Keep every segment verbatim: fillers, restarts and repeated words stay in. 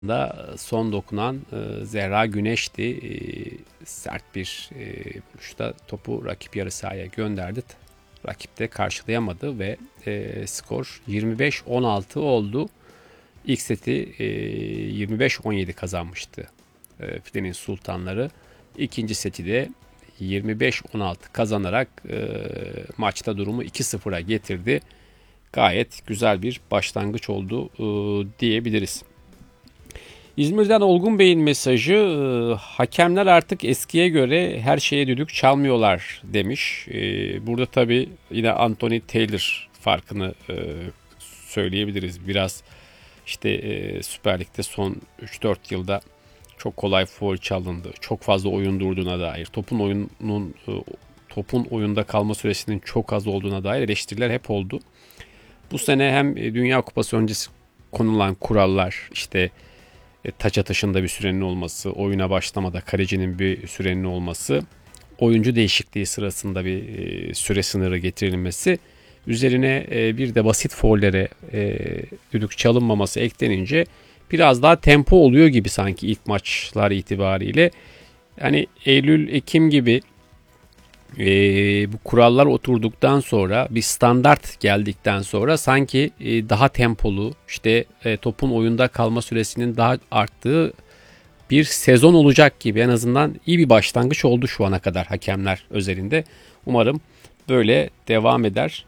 da son dokunan e, Zehra Güneş'ti. E, sert bir e, vuruşta topu rakip yarı sahaya gönderdi. Rakip de karşılayamadı ve e, skor yirmi beş on altı oldu. İlk seti e, yirmi beş on yedi kazanmıştı e, Filenin Sultanları. İkinci seti de yirmi beş on altı kazanarak e, maçta durumu iki sıfıra getirdi. Gayet güzel bir başlangıç oldu e, diyebiliriz. İzmir'den Olgun Bey'in mesajı, e, hakemler artık eskiye göre her şeye düdük çalmıyorlar demiş. E, burada tabii yine Anthony Taylor farkını e, söyleyebiliriz. Biraz işte e, Süper Lig'de son üç dört yılda çok kolay faul çalındı. Çok fazla oyun durduğuna dair, topun oyunun e, topun oyunda kalma süresinin çok az olduğuna dair eleştiriler hep oldu. Bu sene hem Dünya Kupası öncesi konulan kurallar, işte e, taç atışında bir sürenin olması, oyuna başlamada kalecinin bir sürenin olması, oyuncu değişikliği sırasında bir e, süre sınırı getirilmesi, üzerine e, bir de basit faullere e, düdük çalınmaması eklenince biraz daha tempo oluyor gibi sanki ilk maçlar itibariyle. Yani Eylül, Ekim gibi e, bu kurallar oturduktan sonra, bir standart geldikten sonra sanki e, daha tempolu, işte e, topun oyunda kalma süresinin daha arttığı bir sezon olacak gibi. En azından iyi bir başlangıç oldu şu ana kadar hakemler özelinde. Umarım böyle devam eder.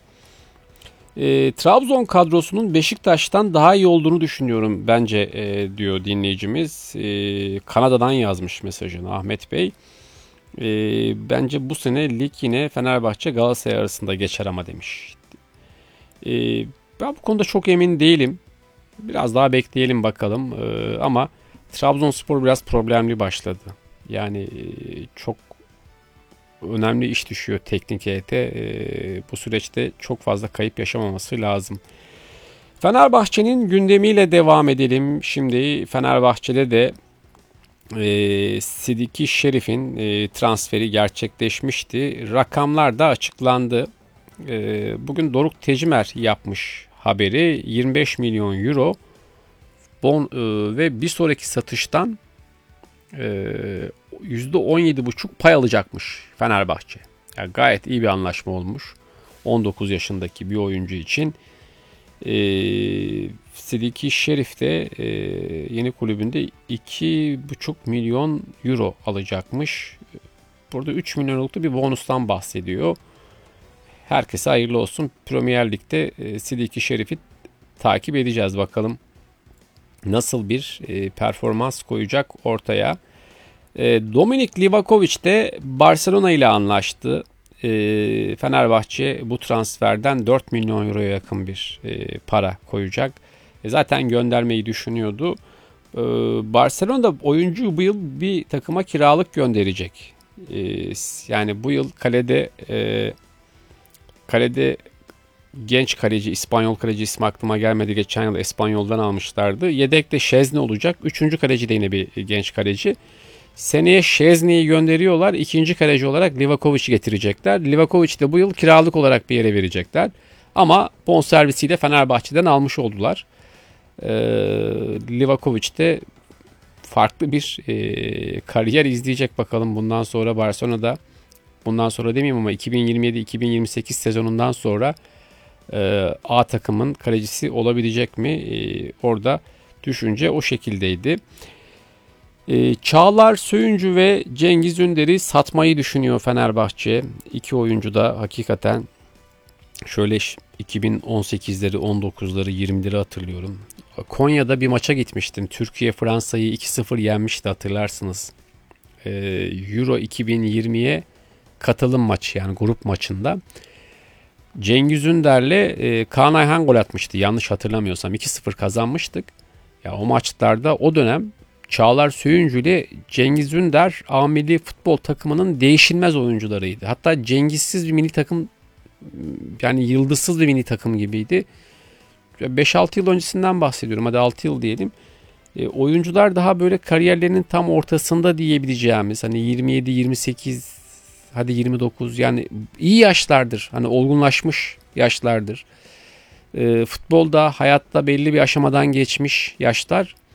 E, Trabzon kadrosunun Beşiktaş'tan daha iyi olduğunu düşünüyorum bence e, diyor dinleyicimiz. E, Kanada'dan yazmış mesajını Ahmet Bey. E, bence bu sene lig yine Fenerbahçe Galatasaray arasında geçer ama demiş. E, ben bu konuda çok emin değilim. Biraz daha bekleyelim bakalım. E, ama Trabzonspor biraz problemli başladı. Yani e, çok önemli iş düşüyor teknik heyete. E, bu süreçte çok fazla kayıp yaşamaması lazım. Fenerbahçe'nin gündemiyle devam edelim. Şimdi Fenerbahçe'de de e, Sidiki Şerif'in e, transferi gerçekleşmişti. Rakamlar da açıklandı. E, bugün Doruk Tecimer yapmış haberi. yirmi beş milyon euro bon e, ve bir sonraki satıştan e, yüzde on yedi buçuk pay alacakmış Fenerbahçe. Yani gayet iyi bir anlaşma olmuş. on dokuz yaşındaki bir oyuncu için. E, Sidiki Şerif de e, yeni kulübünde iki buçuk milyon euro alacakmış. Burada üç milyonluk bir bonustan bahsediyor. Herkese hayırlı olsun. Premier Lig'de e, Sidiki Şerif'i takip edeceğiz bakalım. Nasıl bir e, performans koyacak ortaya. E, Dominik Livakovic de Barcelona ile anlaştı. E, Fenerbahçe bu transferden dört milyon euroya yakın bir e, para koyacak. E, zaten göndermeyi düşünüyordu. E, Barcelona oyuncuyu bu yıl bir takıma kiralık gönderecek. E, yani bu yıl kalede e, kalede genç kaleci, İspanyol kaleci ismi aklıma gelmedi. Geçen yıl İspanyol'dan almışlardı. Yedekte Şezni olacak. Üçüncü kaleci de yine bir genç kaleci. Seneye Şezni'yi gönderiyorlar. İkinci kaleci olarak Livakovic'i getirecekler. Livakovic de bu yıl kiralık olarak bir yere verecekler. Ama bonservisiyle Fenerbahçe'den almış oldular. Ee, Livakovic de farklı bir e, kariyer izleyecek bakalım bundan sonra Barcelona'da. Bundan sonra demeyeyim ama iki bin yirmi yedi iki bin yirmi sekiz sezonundan sonra e, A takımın kalecisi olabilecek mi? E, orada düşünce o şekildeydi. E, Çağlar Söyüncü ve Cengiz Ünder'i satmayı düşünüyor Fenerbahçe. İki oyuncu da hakikaten şöyle iki bin on sekizleri, on dokuzları, yirmileri hatırlıyorum. Konya'da bir maça gitmiştim. Türkiye Fransa'yı iki sıfır yenmişti, hatırlarsınız. E, Euro iki bin yirmiye katılım maçı, yani grup maçında. Cengiz Ünder'le e, Kaan Ayhan gol atmıştı. Yanlış hatırlamıyorsam iki sıfır kazanmıştık. Ya o maçlarda o dönem Çağlar Söyüncü ile Cengiz Ünder A milli futbol takımının değişilmez oyuncularıydı. Hatta Cengizsiz bir milli takım, yani yıldızsız bir milli takım gibiydi. beş altı yıl öncesinden bahsediyorum. Hadi altı yıl diyelim. E, oyuncular daha böyle kariyerlerinin tam ortasında diyebileceğimiz, hani yirmi yedi yirmi sekiz, hadi yirmi dokuz, yani iyi yaşlardır. Hani olgunlaşmış yaşlardır. E, futbolda, hayatta belli bir aşamadan geçmiş yaşlar.